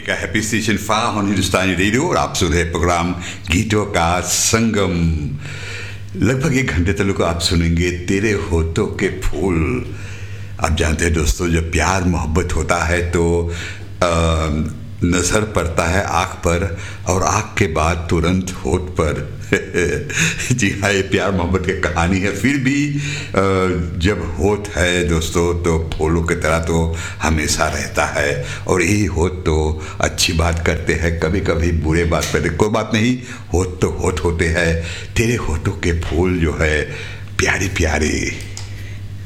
का happy station on Hindustani radio और आप सुन रहे प्रोग्राम गीतों का संगम। लगभग 1 घंटे तक आप सुनेंगे तेरे होठों के फूल। आप जानते हैं दोस्तों, जब प्यार मोहब्बत होता है तो नज़र पड़ता है आँख पर और आँख के बाद तुरंत होठ पर। जी हाँ, ये प्यार मोहब्बत की कहानी है। फिर भी जब होठ है दोस्तों तो फूलों की तरह तो हमेशा रहता है। और यही होठ तो अच्छी बात करते हैं, कभी कभी बुरे बात करते, कोई बात नहीं, होठ तो होठ होते हैं। तेरे होठों के फूल जो है प्यारे प्यारे।